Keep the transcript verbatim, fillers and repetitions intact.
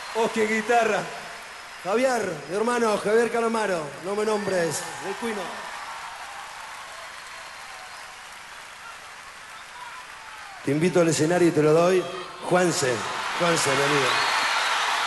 Osque guitarra. Javier, mi hermano, Javier Calamaro, no me nombres, del Cuino. Te invito al escenario y te lo doy. Juanse, Juanse, mi amigo.